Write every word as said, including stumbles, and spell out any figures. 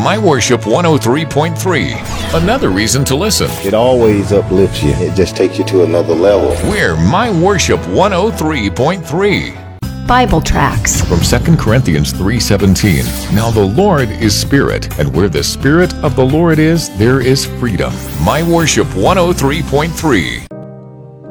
My Worship one oh three point three. Another reason to listen. It always uplifts you. It just takes you to another level. We're My Worship one oh three point three. Bible tracts From Second Corinthians three seventeen. Now the Lord is Spirit, and where the Spirit of the Lord is, there is freedom. My Worship one oh three point three.